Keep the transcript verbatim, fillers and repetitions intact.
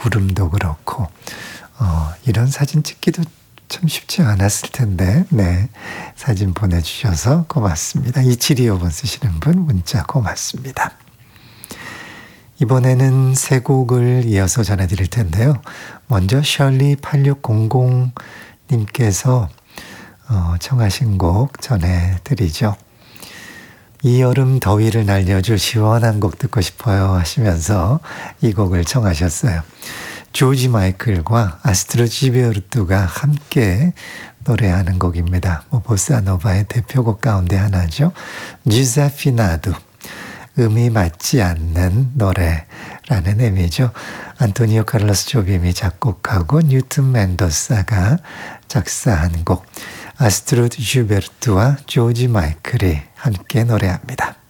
구름도 그렇고 어, 이런 사진 찍기도 참 쉽지 않았을 텐데 네, 사진 보내주셔서 고맙습니다. 이칠이오 번 쓰시는 분 문자 고맙습니다. 이번에는 세 곡을 이어서 전해드릴 텐데요. 먼저 셜리 팔육공공님께서 어, 청하신 곡 전해드리죠. 이 여름 더위를 날려줄 시원한 곡 듣고 싶어요 하시면서 이 곡을 청하셨어요. 조지 마이클과 아스트로 지베르투가 함께 노래하는 곡입니다. 뭐 보사노바의 대표곡 가운데 하나죠. 주세피나두, 음이 맞지 않는 노래라는 의미죠. 안토니오 카를로스 조빔이 작곡하고 뉴튼 멘도사가 작사한 곡, 아스트로드 슈베르트와 조지 마이클이 함께 노래합니다.